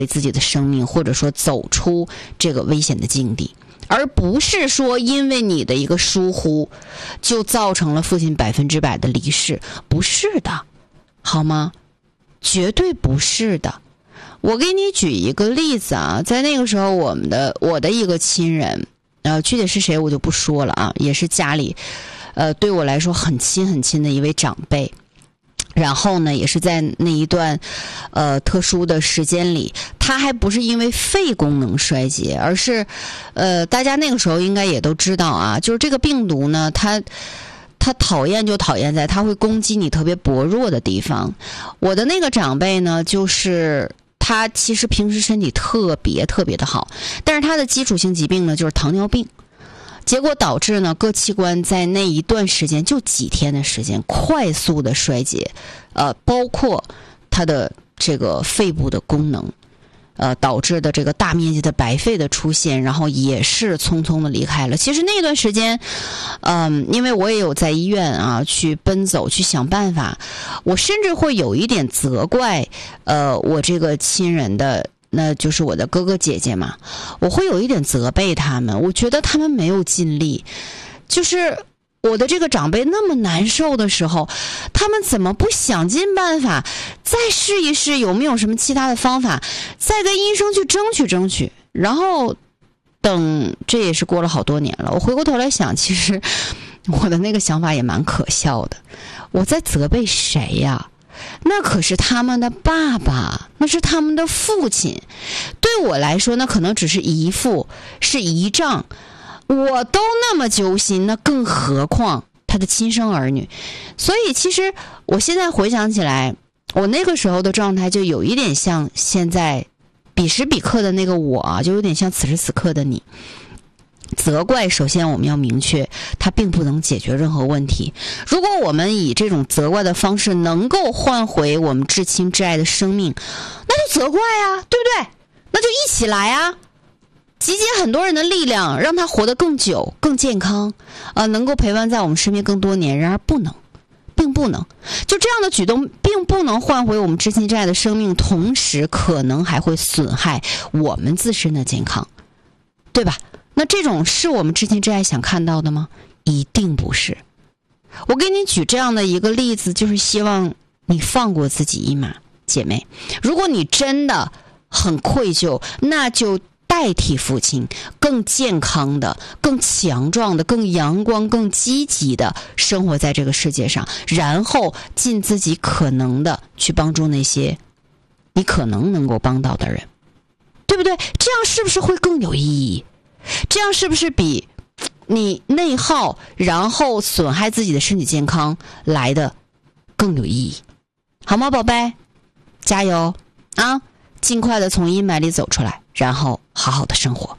自己的生命，或者说走出这个危险的境地，而不是说因为你的一个疏忽就造成了父亲100%的离世，不是的，好吗？绝对不是的。我给你举一个例子啊，在那个时候我的一个亲人，具体是谁我就不说了啊，也是家里对我来说很亲很亲的一位长辈。然后呢，也是在那一段特殊的时间里，他还不是因为肺功能衰竭，而是大家那个时候应该也都知道啊，就是这个病毒呢，它讨厌就讨厌在它会攻击你特别薄弱的地方。我的那个长辈呢，就是他其实平时身体特别的好，但是他的基础性疾病呢就是糖尿病，结果导致呢各器官在那一段时间就几天的时间快速的衰竭，包括他的这个肺部的功能，导致的这个大面积的白肺的出现，然后也是匆匆的离开了。其实那段时间，因为我也有在医院啊去奔走去想办法，我甚至会有一点责怪，我这个亲人的。那就是我的哥哥姐姐嘛，我会有一点责备他们，我觉得他们没有尽力。就是我的这个长辈那么难受的时候，他们怎么不想尽办法再试一试有没有什么其他的方法，再跟医生去争取。然后等这也是过了好多年了，我回过头来想，其实我的那个想法也蛮可笑的。我在责备谁呀？那可是他们的爸爸，那是他们的父亲，对我来说那可能只是姨父，是姨丈，我都那么揪心，那更何况他的亲生儿女。所以其实我现在回想起来，我那个时候的状态就有一点像现在彼时彼刻的那个我，就有点像此时此刻的你。责怪首先我们要明确，它并不能解决任何问题。如果我们以这种责怪的方式能够换回我们至亲至爱的生命，那就责怪啊，对不对？那就一起来啊，集结很多人的力量，让他活得更久更健康，能够陪伴在我们身边更多年。然而并不能，就这样的举动并不能换回我们至亲至爱的生命，同时可能还会损害我们自身的健康，对吧？那这种是我们至亲至爱想看到的吗？一定不是。我给你举这样的一个例子，就是希望你放过自己一马，姐妹。如果你真的很愧疚，那就代替父亲，更健康的、更强壮的、更阳光、更积极的生活在这个世界上，然后尽自己可能的去帮助那些你可能够帮到的人，对不对？这样是不是会更有意义？这样是不是比你内耗然后损害自己的身体健康来的更有意义？好吗，宝贝？加油啊！尽快的从阴霾里走出来，然后好好的生活。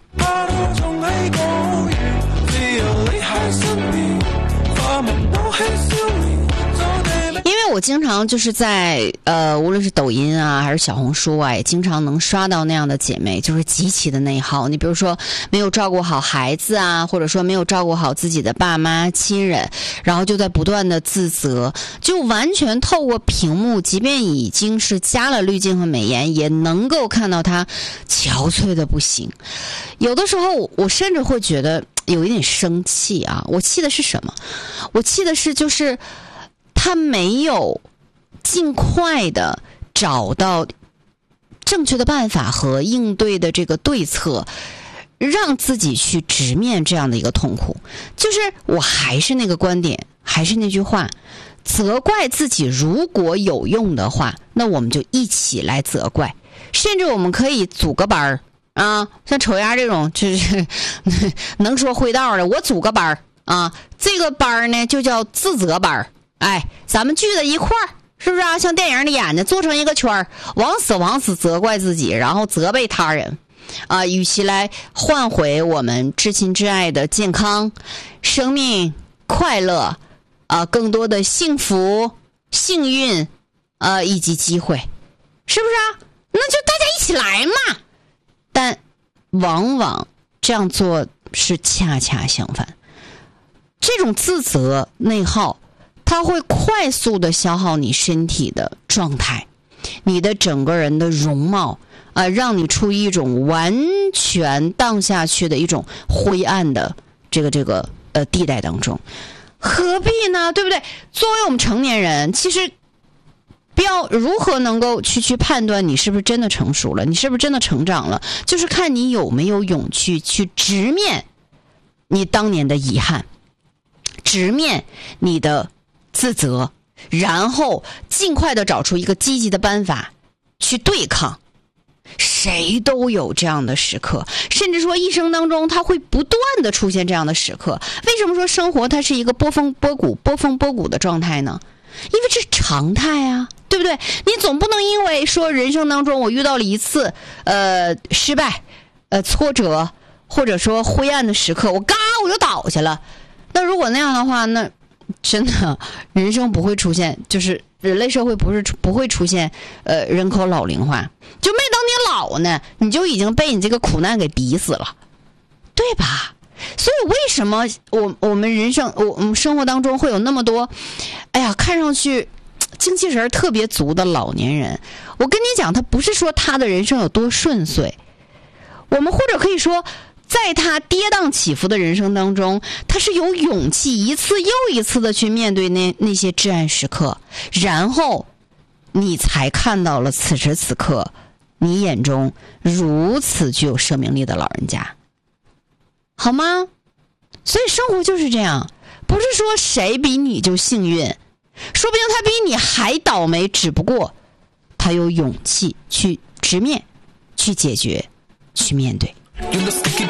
因为我经常就是在无论是抖音啊还是小红书啊，也经常能刷到那样的姐妹，就是极其的内耗。你比如说没有照顾好孩子啊，或者说没有照顾好自己的爸妈亲人，然后就在不断的自责，就完全透过屏幕，即便已经是加了滤镜和美颜，也能够看到她憔悴的不行。有的时候我甚至会觉得有一点生气啊！我气的是什么？我气的是就是他没有尽快的找到正确的办法和应对的这个对策，让自己去直面这样的一个痛苦。就是我还是那个观点，还是那句话，责怪自己如果有用的话，那我们就一起来责怪，甚至我们可以组个班儿啊，像丑丫这种就是能说会道的，我组个班儿啊，这个班儿呢就叫自责班儿。哎，咱们聚在一块儿，是不是啊？像电影里演的，做成一个圈儿，往死责怪自己，然后责备他人，与其来换回我们至亲至爱的健康、生命、快乐，更多的幸福、幸运，以及机会，是不是啊？那就大家一起来嘛。但往往这样做是恰恰相反，这种自责、内耗，它会快速的消耗你身体的状态，你的整个人的容貌， 让你处于一种完全荡下去的一种灰暗的这个地带当中，何必呢？对不对？作为我们成年人，其实如何能够去判断你是不是真的成熟了，你是不是真的成长了，就是看你有没有勇气去直面你当年的遗憾，直面你的自责，然后尽快的找出一个积极的办法去对抗。谁都有这样的时刻，甚至说一生当中它会不断的出现这样的时刻。为什么说生活它是一个波峰波谷的状态呢？因为这是常态啊，对不对？你总不能因为说人生当中我遇到了一次失败挫折或者说灰暗的时刻，我就倒下了。那如果那样的话，那真的人生不会出现，就是人类社会不会出现人口老龄化，就没等你老呢，你就已经被你这个苦难给逼死了，对吧？所以为什么我们生活当中会有那么多看上去精气神特别足的老年人？我跟你讲，他不是说他的人生有多顺遂，我们或者可以说在他跌宕起伏的人生当中，他是有勇气一次又一次的去面对那些至暗时刻，然后你才看到了此时此刻你眼中如此具有生命力的老人家，好吗？所以生活就是这样，不是说谁比你就幸运，说不定他比你还倒霉，只不过他有勇气去直面，去解决，去面对。